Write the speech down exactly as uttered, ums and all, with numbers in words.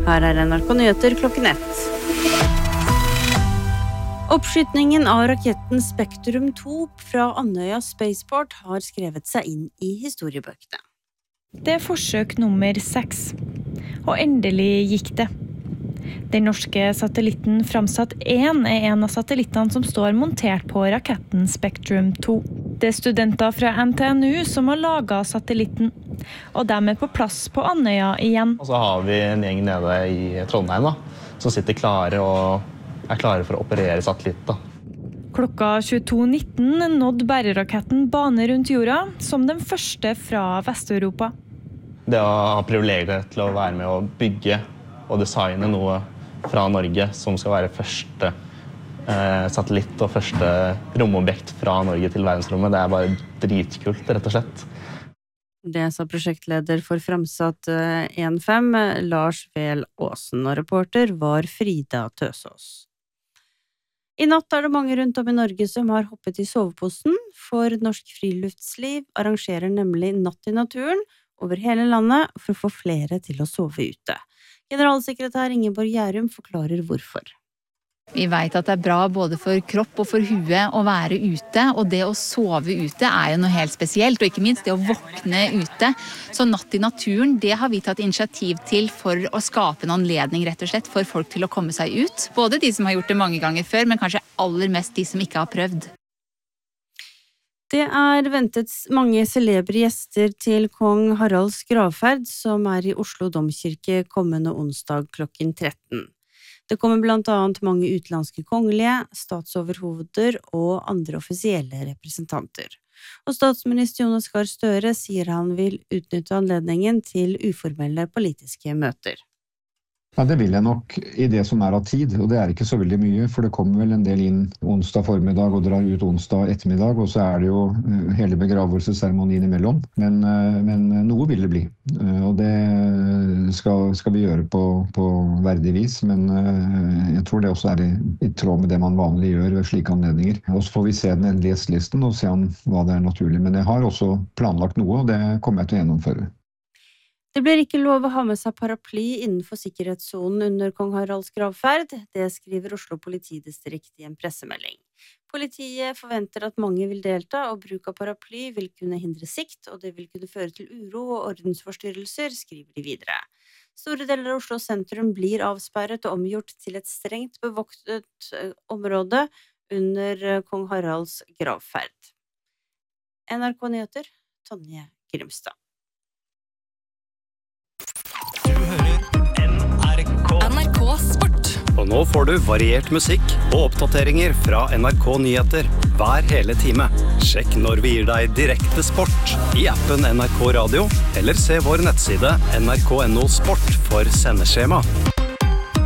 Her er N R K Nyheter klokken ett. Oppskytningen av raketten Spektrum to fra Andøya Spaceport har skrevet seg inn i historiebøkene. Det er forsøk nummer seks, og endelig gikk det. Den norske satellitten Framsat én er en av satellittene som står montert på raketten Spektrum to. Det er studenter fra N T N U som har laget satellitten, og de er på plass på Andøya igjen. Og så har vi en gjeng nede i Trondheim da, som sitter klare og er klare for å operere satellitt. Da. Klokka tjueto nitten nådde bæreraketten bane rundt jorda som den første fra Vest-Europa. Det å ha privilegiet til å være med å bygge og designe noe fra Norge som skal være første eh, satellitt og første romobjekt fra Norge til verdensrommet, det er bare dritkult, rett og slett. Det sa prosjektleder for Framsat én fem, Lars Vel Aasen, og reporter var Frida Tøsås. I natt er det mange rundt om i Norge som har hoppet i soveposen, for Norsk Friluftsliv arrangerer nemlig Natt i naturen over hele landet for å få flere til å sove ute. Generalsekretær Ingeborg Gjærum forklarer hvorfor. Vi vet at det er bra både for kropp og for hue å være ute, og det å sove ute er jo noe helt spesielt, og ikke minst det å våkne ute. Så Natt i naturen, det har vi tatt initiativ til for å skape en anledning rett og slett for folk til å komme seg ut. Både de som har gjort det mange ganger før, men kanskje aller mest de som ikke har prøvd. Det er ventet mange celebre gjester til kong Haralds gravferd, som er i Oslo Domkirke kommende onsdag klokken tretten. Det kommer blant annet mange utenlandske kongelige, statsoverhoder og andre offisielle representanter. Og statsminister Jonas Gahr Støre sier han vil utnytte anledningen til uformelle politiske møter. Ja, det vil jeg nok i det som er av tid, og det er ikke så veldig mye, for det kommer vel en del inn onsdag formiddag og drar ut onsdag ettermiddag, og så er det jo hele begravelsesseremonien imellom. Men, men noe vil det bli, og det skal, skal vi gjøre på, på verdig vis, men jeg tror det også er i, i tråd med det man vanlig gjør ved slike anledninger. Og så får vi se den endelige gjestelisten og se om hva det er naturlig, men jeg har også planlagt noe, og det kommer jeg til å gjennomføre. Det blir ikke lov å ha med seg paraply innenfor sikkerhetssonen under kong Haralds gravferd, det skriver Oslo politidistrikt i en pressemelding. Politiet forventer at mange vil delta, og bruk av paraply vil kunne hindre sikt, og det vil kunne føre til uro og ordensforstyrrelser, skriver de videre. Store deler av Oslo sentrum blir avsperret og omgjort til et strengt bevoktet område under kong Haralds gravferd. N R K Nyheter, Tonje Grimstad. N R K Sport. Og nå får du variert musikk og oppdateringer fra N R K Nyheter hver hele time. Sjekk når vi gir deg direkte sport i appen N R K Radio, eller se vår nettside N R K punktum no sport for sendeskjema.